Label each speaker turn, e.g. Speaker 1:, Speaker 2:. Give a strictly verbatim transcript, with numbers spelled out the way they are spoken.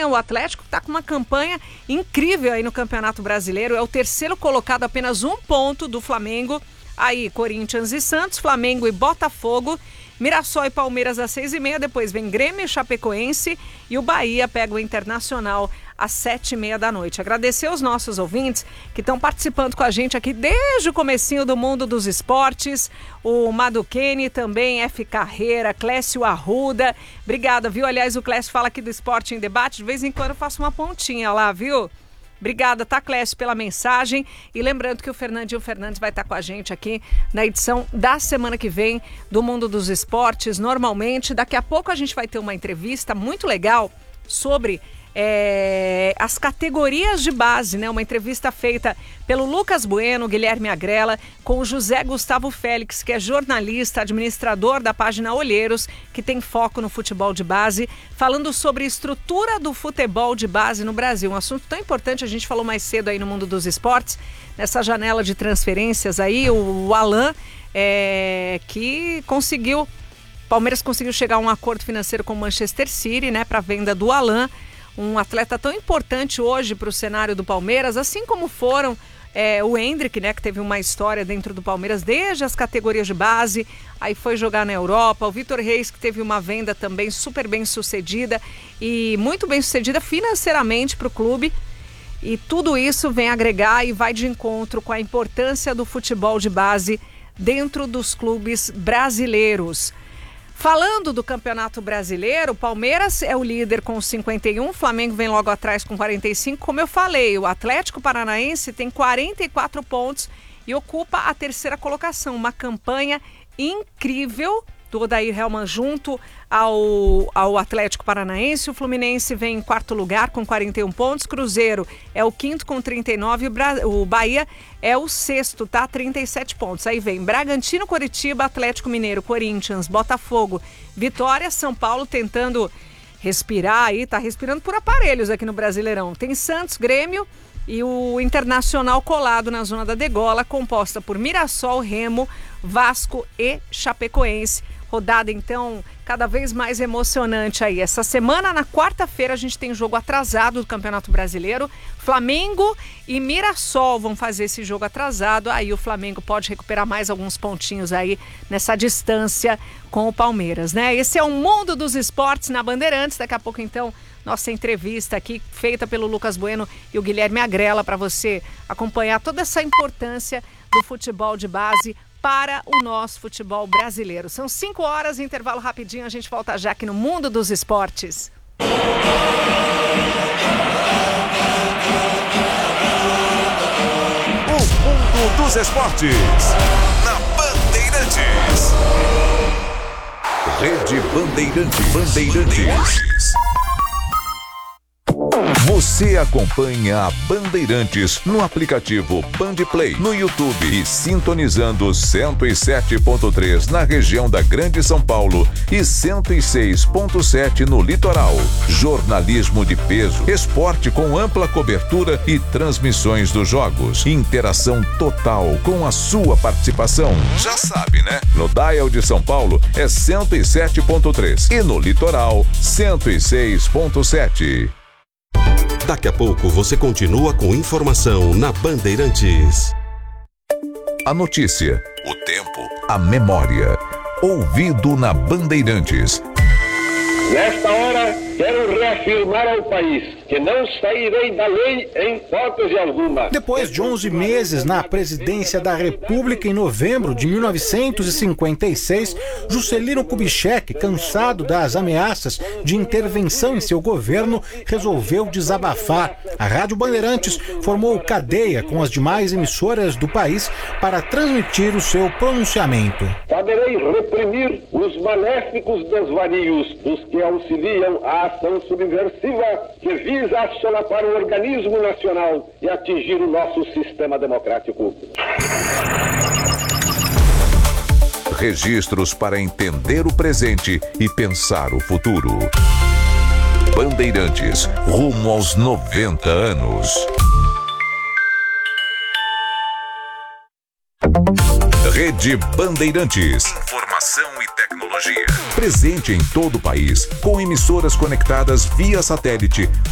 Speaker 1: campanha, o Atlético está com uma campanha incrível aí no Campeonato Brasileiro, é o terceiro colocado, apenas um ponto do Flamengo, aí Corinthians e Santos, Flamengo e Botafogo, Mirassol e Palmeiras às seis e meia, depois vem Grêmio e Chapecoense e o Bahia pega o Internacional às sete e meia da noite. Agradecer aos nossos ouvintes que estão participando com a gente aqui desde o comecinho do Mundo dos Esportes, o Maduquene também, F. Carreira, Clécio Arruda, obrigada, viu? Aliás, o Clécio fala aqui do Esporte em Debate, de vez em quando eu faço uma pontinha lá, viu? Obrigada, tá, Clécio, pela mensagem. E lembrando que o Fernandinho Fernandes vai estar com a gente aqui na edição da semana que vem do Mundo dos Esportes. Normalmente, daqui a pouco a gente vai ter uma entrevista muito legal sobre é, as categorias de base, né? Uma entrevista feita pelo Lucas Bueno, Guilherme Agrela, com o José Gustavo Félix, que é jornalista, administrador da página Olheiros, que tem foco no futebol de base, falando sobre a estrutura do futebol de base no Brasil. Um assunto tão importante, a gente falou mais cedo aí no Mundo dos Esportes, nessa janela de transferências aí, o, o Alan, é, que conseguiu, Palmeiras conseguiu chegar a um acordo financeiro com o Manchester City, né, para a venda do Alan, um atleta tão importante hoje para o cenário do Palmeiras, assim como foram é, o Endrick, né, que teve uma história dentro do Palmeiras desde as categorias de base, aí foi jogar na Europa, o Vitor Reis, que teve uma venda também super bem sucedida e muito bem sucedida financeiramente para o clube, e tudo isso vem agregar e vai de encontro com a importância do futebol de base dentro dos clubes brasileiros. Falando do Campeonato Brasileiro, o Palmeiras é o líder com cinquenta e um, o Flamengo vem logo atrás com quarenta e cinco. Como eu falei, o Atlético Paranaense tem quarenta e quatro pontos e ocupa a terceira colocação. Uma campanha incrível do Odair Hellmann junto ao, ao Atlético Paranaense. O Fluminense vem em quarto lugar com quarenta e um pontos. Cruzeiro é o quinto com trinta e nove. O, Bra... o Bahia é o sexto, tá? trinta e sete pontos. Aí vem Bragantino, Coritiba, Atlético Mineiro, Corinthians, Botafogo, Vitória, São Paulo tentando respirar aí. Tá respirando por aparelhos aqui no Brasileirão. Tem Santos, Grêmio e o Internacional colado na zona da degola, composta por Mirassol, Remo, Vasco e Chapecoense. Rodada, então, cada vez mais emocionante aí. Essa semana, na quarta-feira, a gente tem jogo atrasado do Campeonato Brasileiro. Flamengo e Mirassol vão fazer esse jogo atrasado. Aí o Flamengo pode recuperar mais alguns pontinhos aí nessa distância com o Palmeiras, né? Esse é o Mundo dos Esportes na Bandeirantes. Daqui a pouco, então, nossa entrevista aqui, feita pelo Lucas Bueno e o Guilherme Agrela, para você acompanhar toda essa importância do futebol de base para o nosso futebol brasileiro. São cinco horas, intervalo rapidinho, a gente volta já aqui no Mundo dos Esportes.
Speaker 2: O Mundo dos Esportes, na Bandeirantes. Rede Bandeirantes. Bandeirantes. Você acompanha a Bandeirantes no aplicativo Bandplay, no YouTube e sintonizando cento e sete ponto três na região da Grande São Paulo e cento e seis ponto sete no litoral. Jornalismo de peso, esporte com ampla cobertura e transmissões dos jogos. Interação total com a sua participação. Já sabe, né? No Dial de São Paulo é cento e sete ponto três e no litoral cento e seis ponto sete.
Speaker 3: Daqui a pouco você continua com informação na Bandeirantes.
Speaker 2: A notícia, o tempo, a memória. Ouvido na Bandeirantes.
Speaker 4: Nesta hora, quero reafirmar ao país que não sairei da lei em hipótese alguma.
Speaker 5: Depois de onze meses na presidência da República, em novembro de mil novecentos e cinquenta e seis, Juscelino Kubitschek, cansado das ameaças de intervenção em seu governo, resolveu desabafar. A Rádio Bandeirantes formou cadeia com as demais emissoras do país para transmitir o seu pronunciamento.
Speaker 4: Saberei reprimir os maléficos desvarios dos que auxiliam a ação subversiva que visa assolapar o organismo nacional e atingir o nosso sistema democrático.
Speaker 2: Registros para entender o presente e pensar o futuro. Bandeirantes, rumo aos noventa anos. Rede Bandeirantes. Informação e tecnologia. Presente em todo o país, com emissoras conectadas via satélite